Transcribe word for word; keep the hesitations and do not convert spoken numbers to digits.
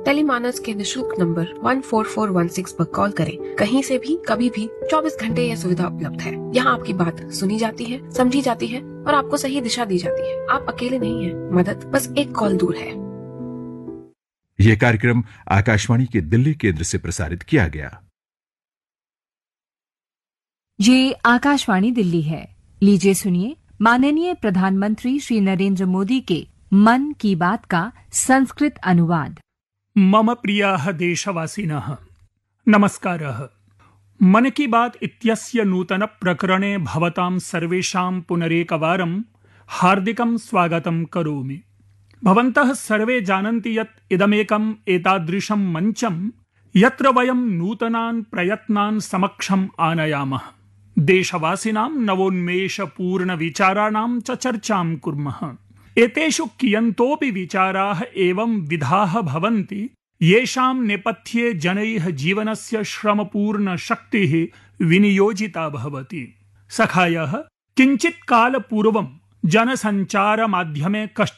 टेलीमानस के निशुल्क number one four four one six पर कॉल करें। कहीं से भी कभी भी चौबीस घंटे यह सुविधा उपलब्ध है। यहाँ आपकी बात सुनी जाती है, समझी जाती है और आपको सही दिशा दी जाती है। आप अकेले नहीं हैं, मदद बस एक कॉल दूर है। यह कार्यक्रम आकाशवाणी के दिल्ली केंद्र से प्रसारित किया गया। ये आकाशवाणी दिल्ली है। लीजिए सुनिए माननीय प्रधानमंत्री श्री नरेंद्र मोदी के मन की बात का संस्कृत अनुवाद। मम प्रियाः देशवासिनः नमस्कारः। मन की बात इत्यस्य नूतन प्रकरणे भवतां सर्वेषां पुनरेकवारं हार्दिकं स्वागतं करोमि। भवन्तः सर्वे जानन्ति यत् इदमेकम् एतादृशं मञ्चं यत्र वयं नूतनान् प्रयत्नान् समक्षम् आनयामः, देशवासिनां नवोन्मेषपूर्ण विचाराणां च चर्चां कुर्मः। एतेषु कियन्तोऽपि विचाराः एवं विधाः भवन्ति येषां नेपथ्ये जनैः जीवनस्य श्रमपूर्ण शक्तिः विनियोजिता भवति। सखायः किञ्चित् कालपूर्वं जनसञ्चारमाध्यमे कश्चन